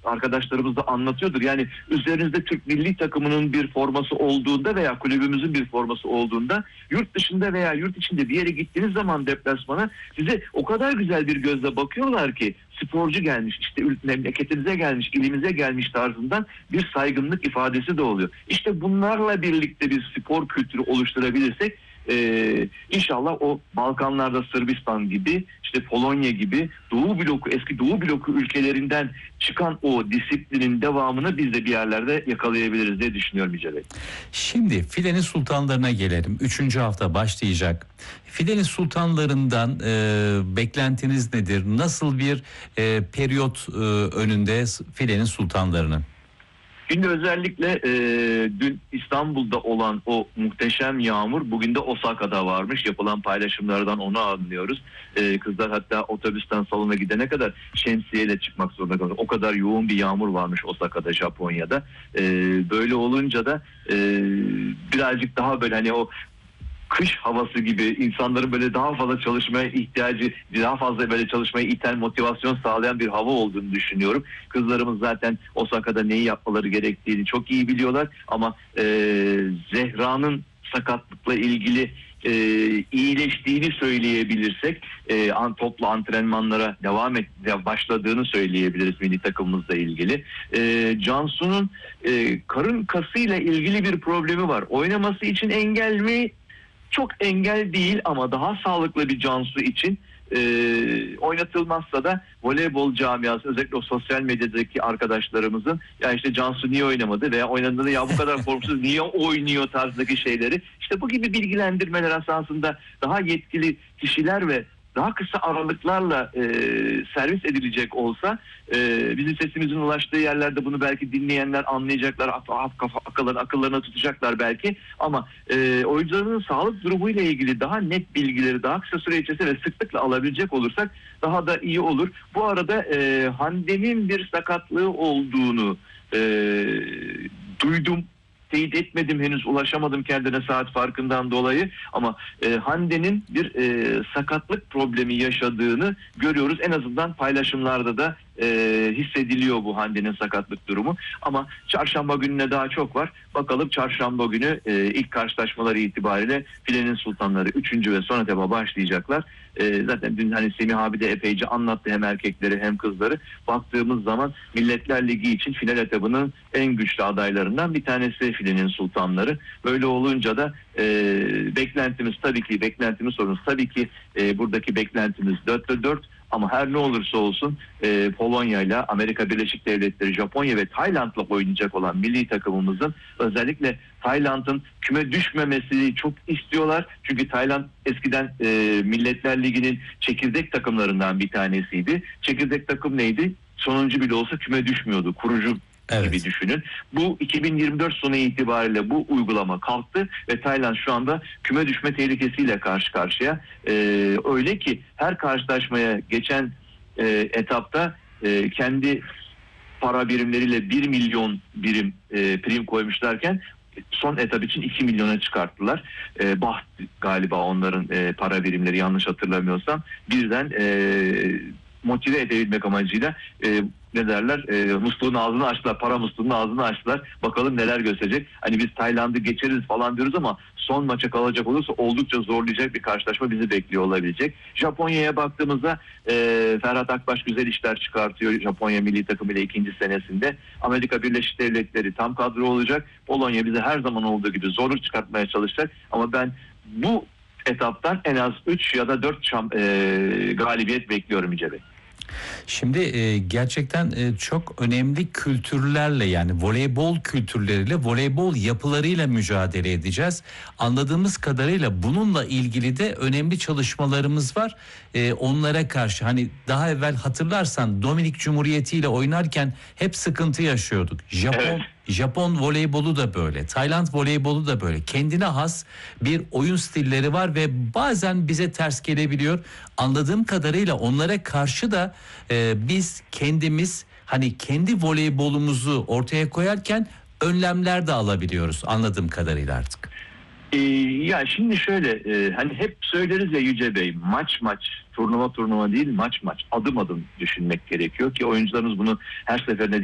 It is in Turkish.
arkadaşlarımız da anlatıyordur. Yani üzerinizde Türk milli takımının bir forması olduğunda veya kulübümüzün bir forması olduğunda yurt dışında veya yurt içinde bir yere gittiğiniz zaman deplasmana size o kadar güzel bir gözle bakıyorlar ki sporcu gelmiş, işte memleketinize gelmiş, ilimize gelmiş tarzından bir saygınlık ifadesi de oluyor. İşte bunlarla birlikte bir spor kültürü oluşturabilirsek İnşallah o Balkanlarda Sırbistan gibi, işte Polonya gibi Doğu bloku, eski Doğu bloku ülkelerinden çıkan o disiplinin devamını biz de bir yerlerde yakalayabiliriz diye düşünüyorum Yüce Bey. Şimdi filenin sultanlarına gelelim. 3. hafta başlayacak. Filenin sultanlarından beklentiniz nedir? Nasıl bir periyot önünde filenin sultanlarının? Şimdi özellikle dün İstanbul'da olan o muhteşem yağmur bugün de Osaka'da varmış. Yapılan paylaşımlardan onu anlıyoruz. Kızlar hatta otobüsten salona gidene kadar şemsiyeyle çıkmak zorunda kalıyor. O kadar yoğun bir yağmur varmış Osaka'da, Japonya'da. Böyle olunca da birazcık daha böyle hani o kış havası gibi insanların böyle daha fazla çalışmaya ihtiyacı, daha fazla böyle çalışmaya iten, motivasyon sağlayan bir hava olduğunu düşünüyorum. Kızlarımız zaten Osaka'da neyi yapmaları gerektiğini çok iyi biliyorlar ama Zehra'nın sakatlıkla ilgili iyileştiğini söyleyebilirsek, toplu antrenmanlara başladığını söyleyebiliriz milli takımımızla ilgili. Cansu'nun karın kasıyla ilgili bir problemi var. Oynaması için engel mi? Çok engel değil ama daha sağlıklı bir Cansu için oynatılmazsa da voleybol camiası, özellikle o sosyal medyadaki arkadaşlarımızın ya işte Cansu niye oynamadı veya oynadığında ya bu kadar formsuz niye oynuyor tarzındaki şeyleri, işte bu gibi bilgilendirmeler esasında daha yetkili kişiler ve daha kısa aralıklarla servis edilecek olsa bizim sesimizin ulaştığı yerlerde bunu belki dinleyenler anlayacaklar, akıllarına tutacaklar belki ama oyuncuların sağlık durumuyla ilgili daha net bilgileri daha kısa süre içerisinde ve sıklıkla alabilecek olursak daha da iyi olur. Bu arada Hande'nin bir sakatlığı olduğunu duydum. Teyit etmedim, henüz ulaşamadım kendine saat farkından dolayı ama Hande'nin bir sakatlık problemi yaşadığını görüyoruz. En azından paylaşımlarda da hissediliyor bu Hande'nin sakatlık durumu ama çarşamba gününe daha çok var. Bakalım çarşamba günü ilk karşılaşmaları itibariyle filenin sultanları 3. ve son etaba başlayacaklar. Zaten dün hani Semih abi de epeyce anlattı hem erkekleri hem kızları. Baktığımız zaman Milletler Ligi için final etabının en güçlü adaylarından bir tanesi filenin sultanları. Böyle olunca da sorunuz tabii ki buradaki beklentimiz 4'te 4 ama her ne olursa olsun Polonya ile Amerika Birleşik Devletleri, Japonya ve Tayland'la oynayacak olan milli takımımızın özellikle Tayland'ın küme düşmemesini çok istiyorlar. Çünkü Tayland eskiden Milletler Ligi'nin çekirdek takımlarından bir tanesiydi. Çekirdek takım neydi? Sonuncu bile olsa küme düşmüyordu. Kurucu gibi düşünün. Bu 2024 sonu itibariyle bu uygulama kalktı ve Tayland şu anda küme düşme tehlikesiyle karşı karşıya. Öyle ki her karşılaşmaya geçen etapta kendi para birimleriyle 1 milyon birim prim koymuşlarken son etap için 2 milyona çıkarttılar. Baht galiba onların para birimleri, yanlış hatırlamıyorsam. Birden motive edebilmek amacıyla musluğun ağzını açtılar. Para musluğunun ağzını açtılar. Bakalım neler gösterecek. Hani biz Tayland'ı geçeriz falan diyoruz ama son maça kalacak olursa oldukça zorlayacak bir karşılaşma bizi bekliyor olabilecek. Japonya'ya baktığımızda Ferhat Akbaş güzel işler çıkartıyor Japonya milli takımı ile 2. senesinde. Amerika Birleşik Devletleri tam kadro olacak. Polonya bize her zaman olduğu gibi zorluk çıkartmaya çalışacak. Ama ben bu etaptan en az 3 ya da 4 galibiyet bekliyorum Yüce Bey. Şimdi gerçekten çok önemli kültürlerle, yani voleybol kültürleriyle, voleybol yapılarıyla mücadele edeceğiz. Anladığımız kadarıyla bununla ilgili de önemli çalışmalarımız var. Onlara karşı, hani daha evvel hatırlarsan Dominik Cumhuriyeti ile oynarken hep sıkıntı yaşıyorduk. Japon voleybolu da böyle, Tayland voleybolu da böyle. Kendine has bir oyun stilleri var ve bazen bize ters gelebiliyor. Anladığım kadarıyla onlara karşı da biz kendimiz, hani kendi voleybolumuzu ortaya koyarken önlemler de alabiliyoruz anladığım kadarıyla artık. Ya şimdi şöyle hani hep söyleriz ya Yüce Bey, maç turnuva değil, maç adım adım düşünmek gerekiyor ki oyuncularımız bunu her seferinde